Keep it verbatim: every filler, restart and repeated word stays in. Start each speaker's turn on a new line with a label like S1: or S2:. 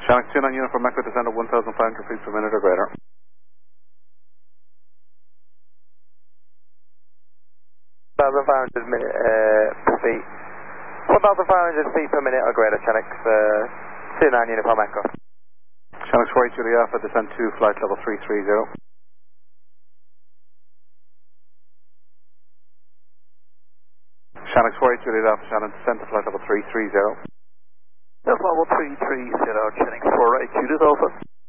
S1: Channel two nine Uniform Echo, descend at one thousand five hundred feet per minute or greater.
S2: one thousand five hundred minute, uh, feet. one thousand five hundred feet per minute or greater, Channel uh, two nine Uniform Echo.
S1: Channel four eight Juliet Alpha, descend to flight level three three zero. Channel four eight Juliet Alpha, Shannon, descend to flight level three three zero.
S2: That's level three three zero, Channel four eight Juliet Alpha.